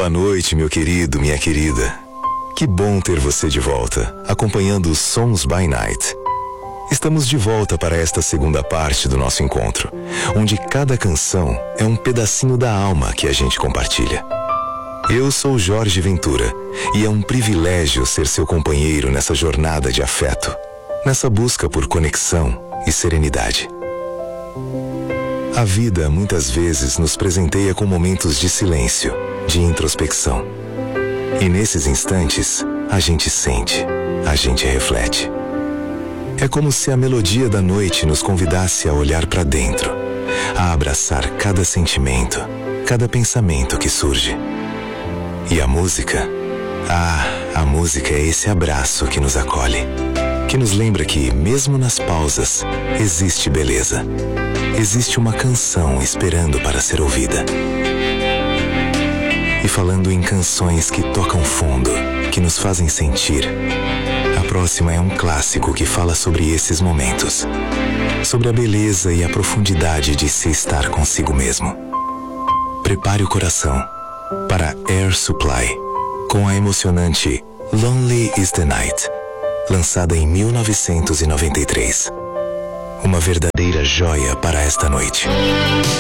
Boa noite, meu querido, minha querida. Que bom ter você de volta, acompanhando os Sons by Night. Estamos de volta para esta segunda parte do nosso encontro, onde cada canção é um pedacinho da alma que a gente compartilha. Eu sou Jorge Ventura e é um privilégio ser seu companheiro nessa jornada de afeto, nessa busca por conexão e serenidade. A vida muitas vezes nos presenteia com momentos de silêncio, de introspecção. E nesses instantes, a gente sente, a gente reflete. É como se a melodia da noite nos convidasse a olhar para dentro, a abraçar cada sentimento, cada pensamento que surge. E a música? A música é esse abraço que nos acolhe, que nos lembra que, mesmo nas pausas, existe beleza. Existe uma canção esperando para ser ouvida. E falando em canções que tocam fundo, que nos fazem sentir, a próxima é um clássico que fala sobre esses momentos, sobre a beleza e a profundidade de se estar consigo mesmo. Prepare o coração para Air Supply, com a emocionante Lonely is the Night, lançada em 1993. Uma verdadeira joia para esta noite.